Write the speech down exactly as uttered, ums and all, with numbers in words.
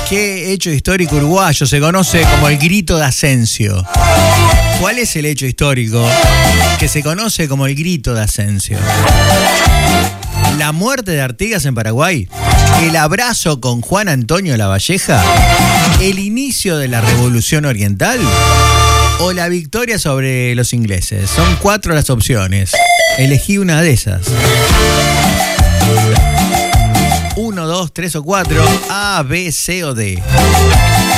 ¿Qué hecho histórico uruguayo se conoce como el grito de Asensio? ¿Cuál es el hecho histórico que se conoce como el grito de Asensio? ¿La muerte de Artigas en Paraguay? ¿El abrazo con Juan Antonio Lavalleja? ¿El inicio de la Revolución Oriental? ¿O la victoria sobre los ingleses? Son cuatro las opciones. Elegí una de esas. Uno, dos, tres o cuatro. A, B, C o D.